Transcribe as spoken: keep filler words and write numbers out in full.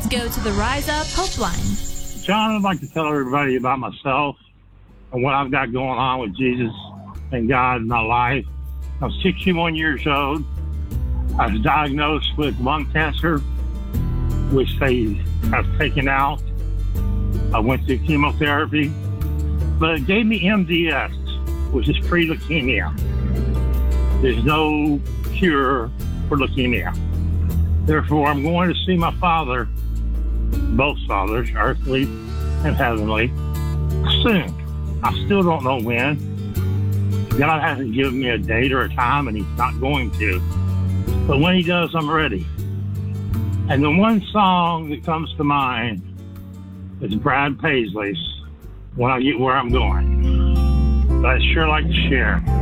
go to the Rise Up Hope Line. John, I'd like to tell everybody about myself and what I've got going on with Jesus and God in my life. I'm sixty-one years old. I was diagnosed with lung cancer, which they have taken out. I went through chemotherapy, but it gave me M D S, which is pre-leukemia. There's no cure for leukemia. Therefore, I'm going to see my father, both fathers, earthly and heavenly, soon. I still don't know when. God hasn't given me a date or a time, and he's not going to. But when he does, I'm ready. And the one song that comes to mind is Brad Paisley's When I Get Where I'm Going. But I'd sure like to share.